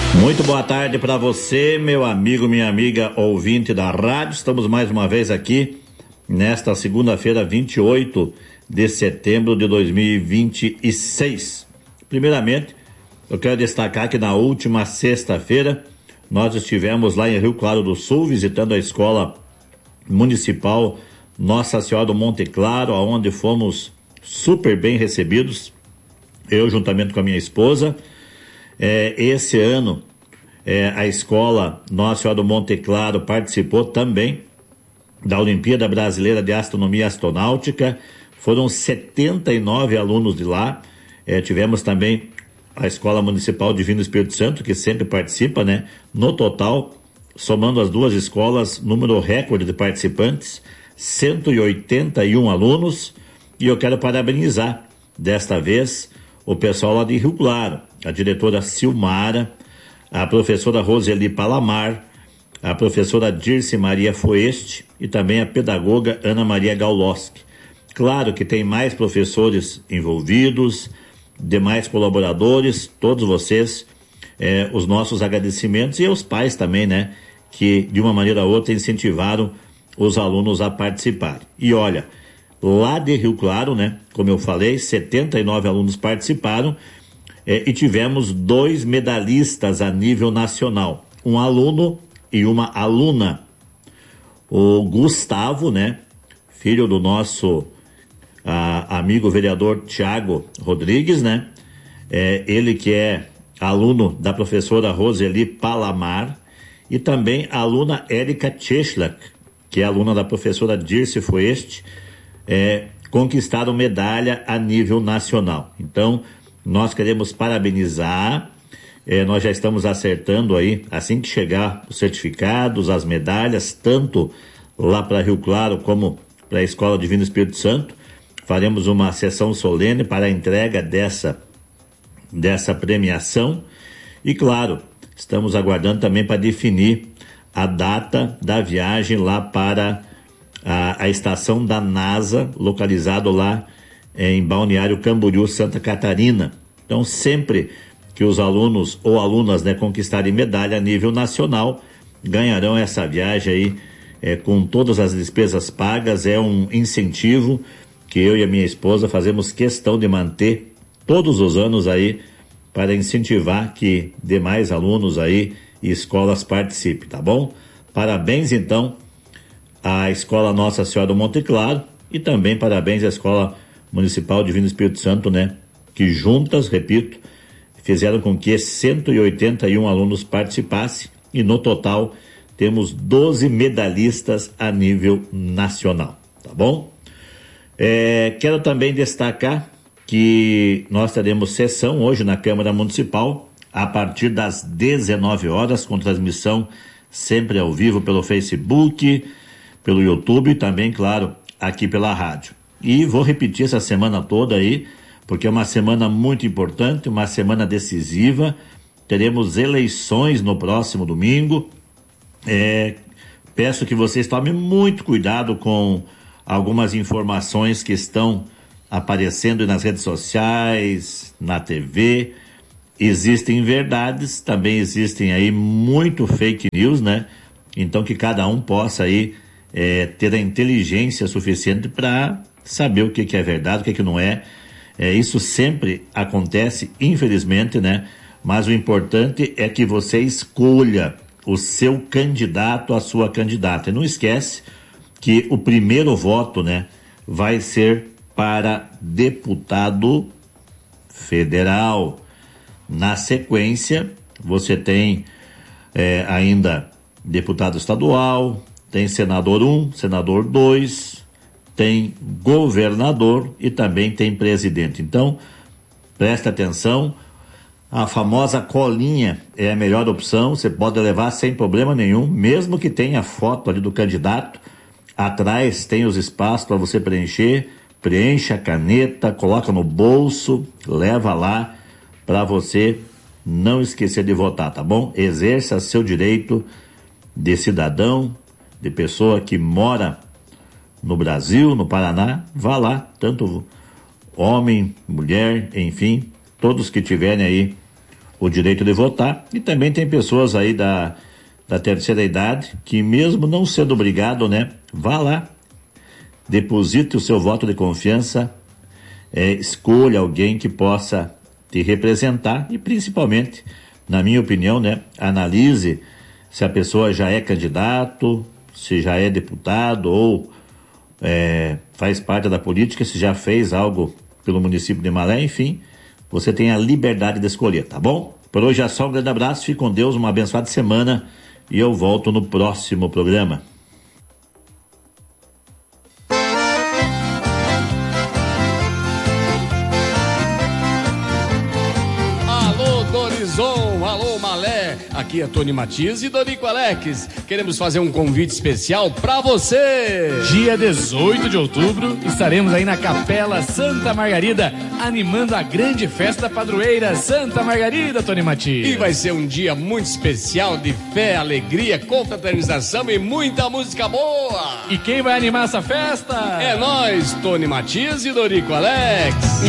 Muito boa tarde para você, meu amigo, minha amiga ouvinte da rádio. Estamos mais uma vez aqui nesta segunda-feira, 28 de setembro de 2026. Primeiramente, eu quero destacar que na última sexta-feira nós estivemos lá em Rio Claro do Sul visitando a escola municipal Nossa Senhora do Monte Claro, onde fomos super bem recebidos, eu juntamente com a minha esposa. Esse ano a escola Nossa Senhora do Monte Claro participou também da Olimpíada Brasileira de Astronomia e Astronáutica. Foram 79 alunos de lá. Tivemos também a Escola Municipal Divino Espírito Santo, que sempre participa, né? No total, somando as duas escolas, número recorde de participantes, 181 alunos. E eu quero parabenizar, desta vez, o pessoal lá de Rio Claro, a diretora Silmara, a professora Roseli Palamar, a professora Dirce Maria Foeste e também a pedagoga Ana Maria Gauloski. Claro que tem mais professores envolvidos, demais colaboradores, todos vocês, os nossos agradecimentos, e aos pais também, né, que de uma maneira ou outra incentivaram os alunos a participar. E olha, lá de Rio Claro, né, como eu falei, 79 alunos participaram, e tivemos 2 medalhistas a nível nacional, um aluno e uma aluna. O Gustavo, né, filho do nosso amigo vereador Tiago Rodrigues, né, ele que é aluno da professora Roseli Palamar, e também a aluna Érica Tchelak, que é aluna da professora Dirce Foeste, conquistaram medalha a nível nacional. Então, nós queremos parabenizar, nós já estamos acertando aí, assim que chegar os certificados, as medalhas, tanto lá para Rio Claro como para a Escola Divino Espírito Santo, faremos uma sessão solene para a entrega dessa premiação. E claro, estamos aguardando também para definir a data da viagem lá para a estação da NASA, localizado lá em Balneário Camboriú, Santa Catarina. Então, sempre que os alunos ou alunas, né, conquistarem medalha a nível nacional, ganharão essa viagem aí com todas as despesas pagas. É um incentivo que eu e a minha esposa fazemos questão de manter todos os anos aí, para incentivar que demais alunos aí e escolas participem, tá bom? Parabéns, então, à Escola Nossa Senhora do Monte Claro, e também parabéns à Escola Municipal Divino Espírito Santo, né? Que juntas, repito, fizeram com que 181 alunos participassem, e no total temos 12 medalhistas a nível nacional, tá bom? Quero também destacar que nós teremos sessão hoje na Câmara Municipal a partir das 19 horas, com transmissão sempre ao vivo pelo Facebook, pelo YouTube e também, claro, aqui pela rádio. E vou repetir essa semana toda aí, porque é uma semana muito importante, uma semana decisiva. Teremos eleições no próximo domingo. Peço que vocês tomem muito cuidado com algumas informações que estão aparecendo nas redes sociais, na TV. Existem verdades, também existem aí muito fake news, né? Então que cada um possa aí ter a inteligência suficiente para saber o que é verdade, o que não é. Isso sempre acontece, infelizmente, né? Mas o importante é que você escolha o seu candidato, a sua candidata. E não esquece que o primeiro voto, né, vai ser para deputado federal. Na sequência, você tem ainda deputado estadual, tem senador 1, senador 2, tem governador e também tem presidente. Então, presta atenção, a famosa colinha é a melhor opção, você pode levar sem problema nenhum, mesmo que tenha foto ali do candidato. Atrás tem os espaços para você preencher, preenche a caneta, coloca no bolso, leva lá para você não esquecer de votar, tá bom? Exerça seu direito de cidadão, de pessoa que mora no Brasil, no Paraná, vá lá, tanto homem, mulher, enfim, todos que tiverem aí o direito de votar. E também tem pessoas aí da terceira idade que, mesmo não sendo obrigado, né, vá lá, deposite o seu voto de confiança, escolha alguém que possa te representar e, principalmente, na minha opinião, né, analise se a pessoa já é candidato, se já é deputado ou faz parte da política, se já fez algo pelo município de Malé, enfim, você tem a liberdade de escolher, tá bom? Por hoje é só, um grande abraço, fique com Deus, uma abençoada semana e eu volto no próximo programa. Alô Malé, aqui é Tony Matias e Dorico Alex. Queremos fazer um convite especial pra você. Dia 18 de outubro estaremos aí na Capela Santa Margarida, animando a grande festa padroeira Santa Margarida, Tony Matias. E vai ser um dia muito especial de fé, alegria, confraternização e muita música boa. E quem vai animar essa festa? É nós, Tony Matias e Dorico Alex.